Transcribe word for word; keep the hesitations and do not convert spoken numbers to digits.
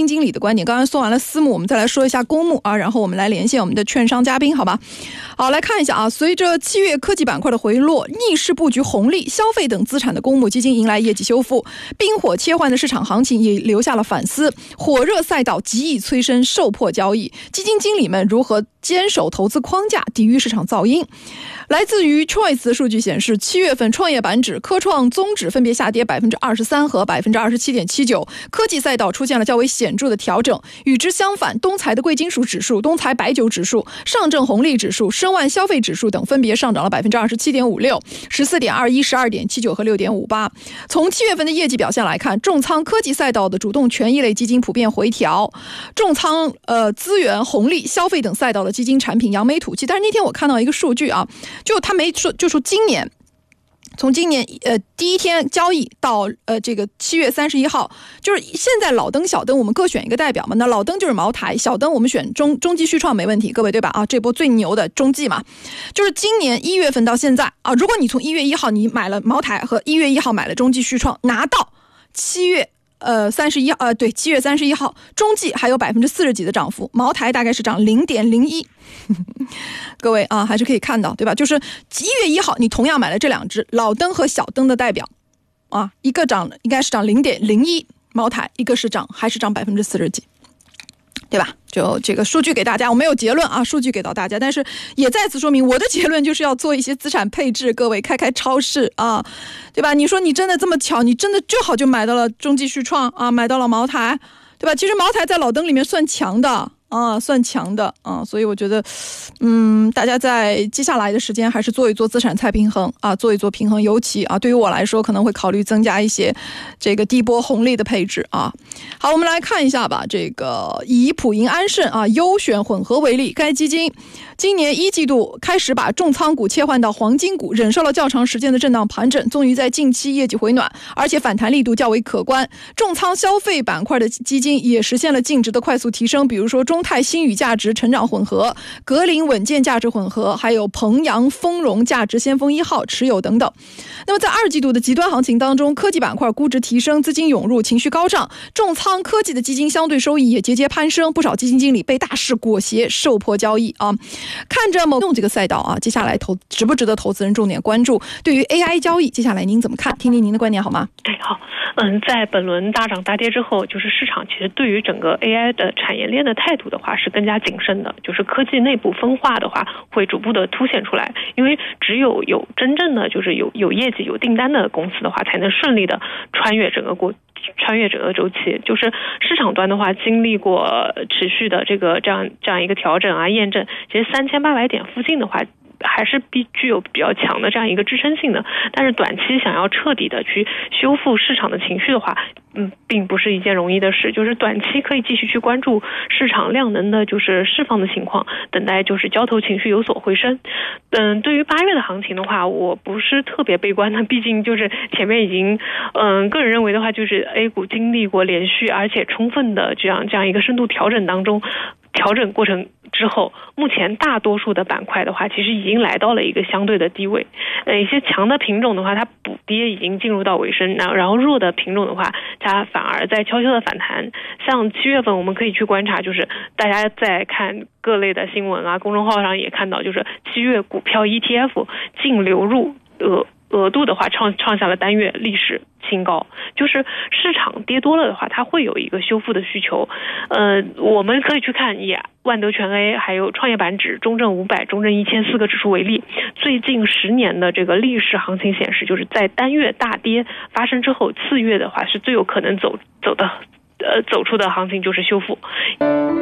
经理的观点。刚刚说完了私募，我们再来说一下公募啊，然后我们来连线我们的券商嘉宾，好吧？好，来看一下啊，随着七月科技板块的回落，逆势布局红利、消费等资产的公募基金迎来业绩修复，冰火切换的市场行情也留下了反思，火热赛道极易催生受迫交易，基金经理们如何坚守投资框架，抵御市场噪音？来自于 Choice 的数据显示，七月份创业板指、科创综指分别下跌 百分之二十三 和 百分之二十七点七九， 科技赛道出现了较为显著的调整。与之相反，东财的贵金属指数、东财白酒指数、上证红利指数、申万消费指数等分别上涨了 百分之二十七点五六、十四点二一、十二点七九 和 六点五八。 从七月份的业绩表现来看，重仓科技赛道的主动权益类基金普遍回调，重仓呃资源、红利、消费等赛道的基金产品扬眉吐气。但是那天我看到一个数据啊，就他没说，就说今年从今年呃第一天交易到呃这个七月三十一号，就是现在老登小登我们各选一个代表嘛，那老登就是茅台，小登我们选中中继续创没问题，各位对吧？啊，这波最牛的中继嘛，就是今年一月份到现在啊，如果你从一月一号你买了茅台和一月一号买了中继续创，拿到七月呃三十一呃对七月三十一号，中继还有百分之四十几的涨幅，茅台大概是涨零点零一。各位啊，还是可以看到对吧？就是一月一号你同样买了这两只老登和小登的代表啊，一个涨应该是涨零点零一茅台，一个是涨还是涨百分之四十几，对吧？就这个数据给大家，我没有结论啊，数据给到大家，但是也再次说明我的结论就是要做一些资产配置。各位开开超市啊，对吧？你说你真的这么巧，你真的正好就买到了中继续创啊，买到了茅台，对吧？其实茅台在老登里面算强的啊，算强的啊，所以我觉得，嗯，大家在接下来的时间还是做一做资产再平衡啊，做一做平衡，尤其啊，对于我来说可能会考虑增加一些这个低波红利的配置啊。好，我们来看一下吧，这个以普银安盛啊优选混合为例，该基金今年一季度开始把重仓股切换到黄金股，忍受了较长时间的震荡盘整，终于在近期业绩回暖，而且反弹力度较为可观。重仓消费板块的基金也实现了净值的快速提升，比如说中泰新宇价值成长混合、格林稳健价值混合，还有鹏阳丰荣价值先锋一号持有等等。那么在二季度的极端行情当中，科技板块估值提升，资金涌入，情绪高涨，重仓科技的基金相对收益也节节攀升，不少基金经理被大势裹挟，受迫交易啊。看着某用这个赛道啊，接下来投值不值得投资人重点关注？对于 A I 交易，接下来您怎么看？听听您的观点好吗？ 对，好，嗯，在本轮大涨大跌之后，就是市场其实对于整个 A I 的产业链的态度的话是更加谨慎的，就是科技内部分化的话会逐步的凸显出来，因为只有有真正的就是有有业绩有订单的公司的话，才能顺利的穿越整个过穿越整个周期。就是市场端的话经历过持续的这个这样这样一个调整啊验证，其实三千八百点附近的话还是必具有比较强的这样一个支撑性的，但是短期想要彻底的去修复市场的情绪的话，嗯，并不是一件容易的事。就是短期可以继续去关注市场量能的就是释放的情况，等待就是交投情绪有所回升。嗯，对于八月的行情的话，我不是特别悲观的，毕竟就是前面已经，嗯，个人认为的话，就是 A 股经历过连续而且充分的这样这样一个深度调整当中，调整过程之后，目前大多数的板块的话，其实已经来到了一个相对的低位。呃，一些强的品种的话，它补跌已经进入到尾声，然后然后弱的品种的话，它反而在悄悄的反弹。像七月份我们可以去观察，就是大家在看各类的新闻啊，公众号上也看到，就是七月股票 E T F 净流入额额度的话创创下了单月历史新高，就是市场跌多了的话，它会有一个修复的需求。呃，我们可以去看以万德全 A 还有创业板指、中证五百、中证一千四个指数为例，最近十年的这个历史行情显示，就是在单月大跌发生之后，次月的话是最有可能走走的呃走出的行情就是修复。